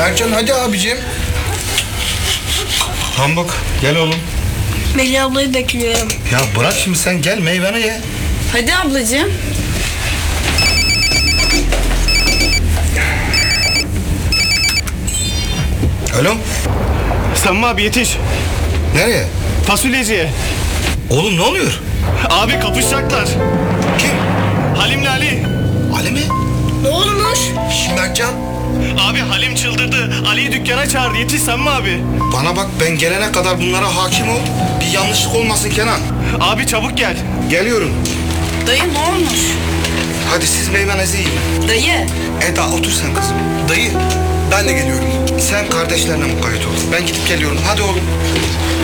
Mertcan hadi abicim. Pamuk gel oğlum. Melih ablayı bekliyorum. Ya bırak şimdi sen gel meyveni ye. Hadi ablacığım. Alo. Samimi abi yetiş. Nereye? Fasulyeciye. Oğlum ne oluyor? Abi kapışacaklar. Kim? Halim'le Ali. Ali mi? Ne olmuş? Mertcan. Abi Halim çıldırdı. Ali'yi dükkana çağırdı. Yetiş Samimi abi. Bana bak ben gelene kadar bunlara hakim ol. Bir yanlışlık olmasın Kenan. Abi çabuk gel. Geliyorum. Dayı ne olmuş? Hadi siz meyvenizi yiyin. Dayı. Eda otur sen kızım. Dayı ben de geliyorum. Sen kardeşlerine mukayyet ol. Ben gidip geliyorum. Hadi oğlum.